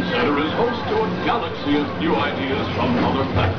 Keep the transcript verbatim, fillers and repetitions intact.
Center is host to a galaxy of new ideas from other planets.